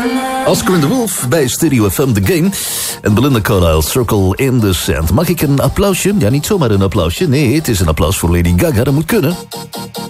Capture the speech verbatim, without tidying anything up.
Oscar and the Wolf bij Stereo F M The Game. En Belinda Carlisle, Circle in the Sand. Mag ik een applausje? Ja, niet zomaar een applausje. Nee, het is een applaus voor Lady Gaga. Dat moet kunnen.